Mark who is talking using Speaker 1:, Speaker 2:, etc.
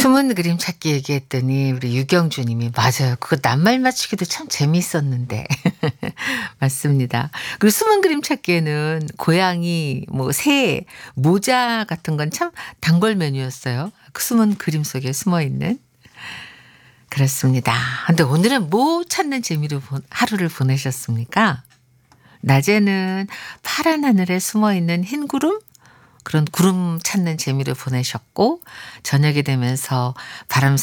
Speaker 1: 숨은 그림 찾기 얘기했더니 우리 유경주 님이 "맞아요. 그거 낱말 맞추기도 참 재미있었는데." 맞습니다. 그리고 숨은 그림 찾기에는 고양이, 뭐 새, 모자 같은 건 참 단골 메뉴였어요. 그 숨은 그림 속에 숨어 있는. 그렇습니다. 근데 오늘은 뭐 찾는 재미로 하루를 보내셨습니까? 낮에는 파란 하늘에 숨어 있는 흰 구름? 그런 구름 찾는 재미를 보내셨고, 저녁이 되면서 바람